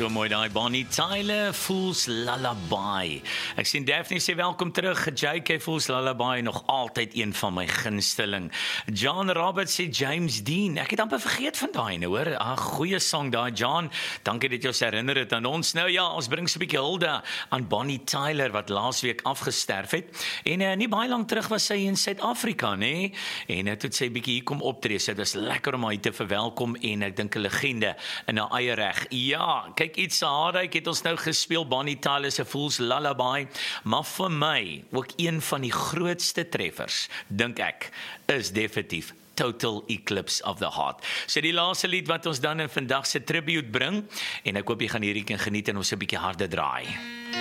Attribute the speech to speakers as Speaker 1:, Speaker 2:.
Speaker 1: So mooi daai Bonnie Tyler, Fool's Lullaby. Ek sien Daphne sê welkom terug. JK Fool's Lullaby nog altyd een van my gunsteling. John Roberts sê James Dean. Ek het amper vergeet van daai nou hoor. Goeie song daai John. Dankie dat jy ons herinner het aan ons. Nou ja, ons bring so 'n bietjie hulde aan Bonnie Tyler wat laasweek afgesterf het. En nie baie lank terug was sy in Suid-Afrika, nê? En toe het sy 'n bietjie hier kom optree. Dit was lekker om haar te verwelkom en ek dink 'n legende in haar eie reg. Ja, kyk iets harde, ek het ons nou gespeel Bonnie Tyler se Fool's Lullaby, maar vir my ook een van die grootste treffers, dink ek, is definitief Total Eclipse of the Heart. So die laaste lied wat ons dan in vandag se tribute bring, en ek hoop jy gaan hierdie kan geniet en ons 'n bietjie harde draai.